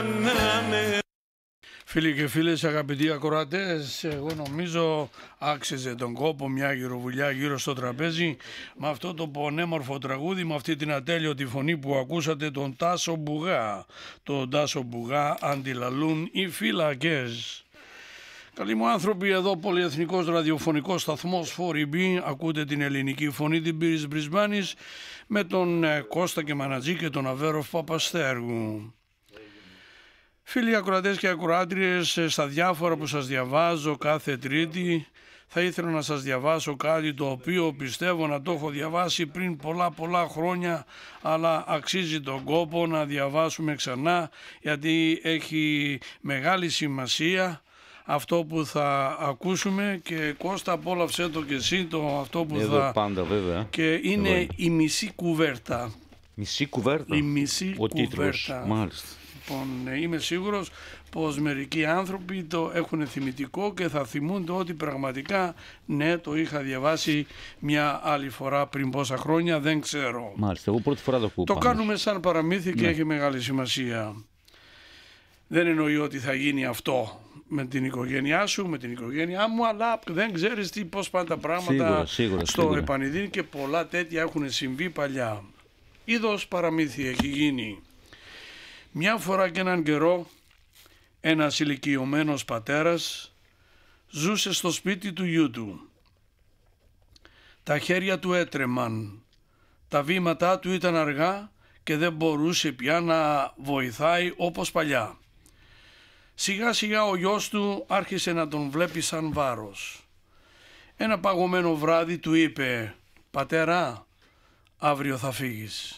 Φίλοι και φίλες, αγαπητοί ακροατές, εγώ νομίζω άξιζε τον κόπο μια γυροβουλιά γύρω στο τραπέζι με αυτό το πονέμορφο τραγούδι, με αυτή την ατέλειωτη φωνή που ακούσατε, τον Τάσο Μπουγά. Τον Τάσο Μπουγά αντιλαλούν οι φύλακες. Καλοί μου άνθρωποι, εδώ πολυεθνικός ραδιοφωνικός σταθμός 4B, ακούτε την ελληνική φωνή την Πύρης Μπρισμπάνης με τον Κώστα και Μανατζή και τον Αβέροφ Παπαστέργου. Φίλοι ακροατές και ακροάτριες, στα διάφορα που σας διαβάζω κάθε Τρίτη, θα ήθελα να σας διαβάσω κάτι το οποίο πιστεύω να το έχω διαβάσει πριν πολλά χρόνια, αλλά αξίζει τον κόπο να διαβάσουμε ξανά, γιατί έχει μεγάλη σημασία αυτό που θα ακούσουμε. Και Κώστα, απόλαυσέ το και εσύ αυτό που εδώ θα... πάντα βέβαια. Και είναι η μισή κουβέρτα. Μισή κουβέρτα. Η μισή Ο κουβέρτα. τίτλος, μάλιστα. Λοιπόν, είμαι σίγουρος πως μερικοί άνθρωποι το έχουν θυμητικό και θα θυμούνται ότι πραγματικά ναι, το είχα διαβάσει μια άλλη φορά πριν πόσα χρόνια, δεν ξέρω. Μάλιστα, εγώ πρώτη φορά το ακούω. Το κάνουμε σαν παραμύθι και έχει μεγάλη σημασία. Δεν εννοεί ότι θα γίνει αυτό με την οικογένειά σου, με την οικογένειά μου, αλλά δεν ξέρεις πώς πάνε τα πράγματα στο επανειδήν και πολλά τέτοια έχουν συμβεί παλιά. Είδος παραμύθι έχει γίνει. Μια φορά και έναν καιρό ένας ηλικιωμένος πατέρας ζούσε στο σπίτι του γιού του. Τα χέρια του έτρεμαν, τα βήματά του ήταν αργά και δεν μπορούσε πια να βοηθάει όπως παλιά. Σιγά σιγά ο γιος του άρχισε να τον βλέπει σαν βάρος. Ένα παγωμένο βράδυ του είπε «Πατέρα, αύριο θα φύγεις.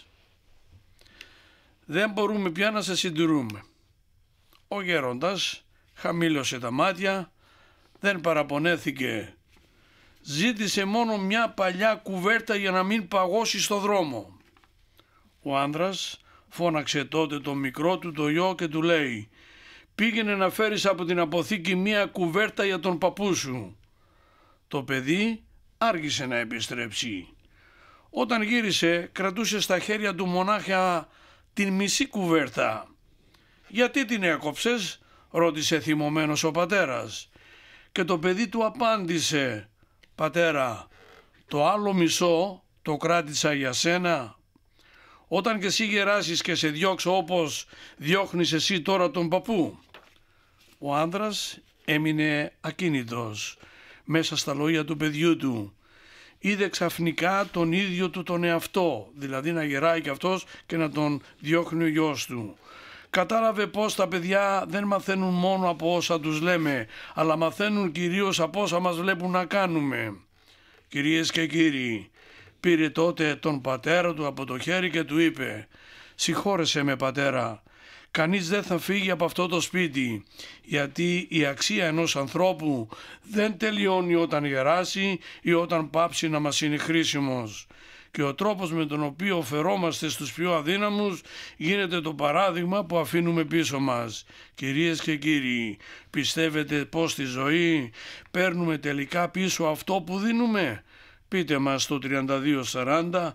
Δεν μπορούμε πια να σε συντηρούμε». Ο γέροντας χαμήλωσε τα μάτια, δεν παραπονέθηκε. Ζήτησε μόνο μια παλιά κουβέρτα για να μην παγώσει στο δρόμο. Ο άνδρας φώναξε τότε το μικρό του το γιο και του λέει «Πήγαινε να φέρεις από την αποθήκη μια κουβέρτα για τον παππού σου». Το παιδί άργησε να επιστρέψει. Όταν γύρισε κρατούσε στα χέρια του μονάχα την μισή κουβέρτα. «Γιατί την έκοψες?» ρώτησε θυμωμένος ο πατέρας. Και το παιδί του απάντησε «Πατέρα, το άλλο μισό το κράτησα για σένα. Όταν και εσύ γεράσεις και σε διώξω όπως διώχνεις εσύ τώρα τον παππού». Ο άνδρας έμεινε ακίνητος μέσα στα λόγια του παιδιού του. Είδε ξαφνικά τον ίδιο του τον εαυτό, δηλαδή να γεράει και αυτός και να τον διώχνει ο γιος του. Κατάλαβε πως τα παιδιά δεν μαθαίνουν μόνο από όσα τους λέμε, αλλά μαθαίνουν κυρίως από όσα μας βλέπουν να κάνουμε. Κυρίες και κύριοι, πήρε τότε τον πατέρα του από το χέρι και του είπε «Συγχώρεσέ με, πατέρα, κανείς δεν θα φύγει από αυτό το σπίτι, γιατί η αξία ενός ανθρώπου δεν τελειώνει όταν γεράσει ή όταν πάψει να μας είναι χρήσιμος. Και ο τρόπος με τον οποίο φερόμαστε στους πιο αδύναμους γίνεται το παράδειγμα που αφήνουμε πίσω μας. Κυρίες και κύριοι, πιστεύετε πως στη ζωή παίρνουμε τελικά πίσω αυτό που δίνουμε? Πείτε μας στο 3240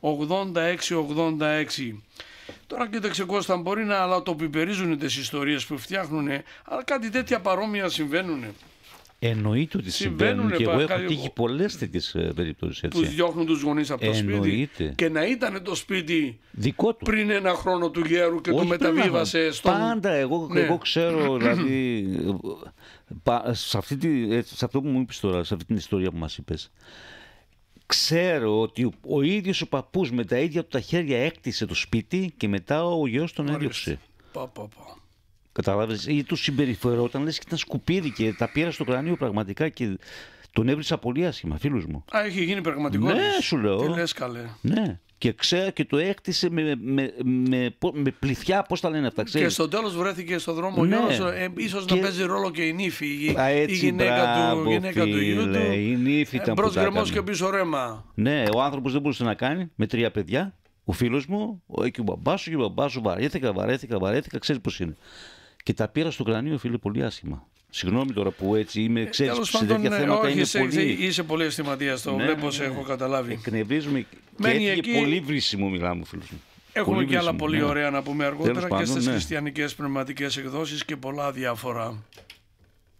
8686. Τώρα κοίταξε Κώστα, μπορεί να αλατοπιπερίζουν τις ιστορίες που φτιάχνουν, αλλά κάτι τέτοια παρόμοια συμβαίνουν. Εννοείται ότι συμβαίνουν και εγώ έχω τύχει πολλές τέτοιες περιπτώσεις. Που διώχνουν τους γονείς από το σπίτι και να ήταν το σπίτι δικό του πριν ένα χρόνο του γέρου και το μεταβίβασε στον... Πάντα εγώ ξέρω, δηλαδή σε αυτό που μου είπες τώρα, σε αυτή την ιστορία που μας είπες, ξέρω ότι ο ίδιος ο παππούς με τα ίδια του τα χέρια έκτισε το σπίτι και μετά ο γιος τον έδιωξε. Καταλάβες, ή του συμπεριφερόταν λες και ήταν σκουπίδι και τα πήρα στο κρανίο πραγματικά και τον έβρισα πολύ άσχημα, φίλους μου. Α, έχει γίνει πραγματικότητα. Ναι, σου λέω. Τι λες καλέ. Ναι. Και ξέρω και το έκτισε με πληθιά, πώς τα λένε αυτά, ξέρεις. Και στο τέλος βρέθηκε στο δρόμο ο γιος, ίσως να παίζει ρόλο και η νύφη, η γυναίκα του γιού του. Η νύφη ήταν μπρος γκρεμός και πίσω ρέμα. Ναι, ο άνθρωπος δεν μπορούσε να κάνει με 3 παιδιά. Ο φίλος μου, και ο μπαμπάς σου και ο μπαμπάς σου βαρέθηκα, ξέρεις πώς είναι. Και τα πήρα στο κρανίο, φίλε, πολύ άσχημα. Συγγνώμη τώρα που έτσι είμαι, ξέρεις, σε τέτοια θέματα είναι πολύ... Είσαι πολύ αισθηματίας, το βλέπω, σε έχω καταλάβει. Εκνευρίζουμε και έφυγε πολύ βρίσιμο, μιλάμε, φίλος μου. Έχουμε και άλλα χρήσιμο, πολύ ναι. ωραία να πούμε αργότερα Τέλος και πάντων, στις ναι. χριστιανικές πνευματικές εκδόσεις και πολλά διάφορα.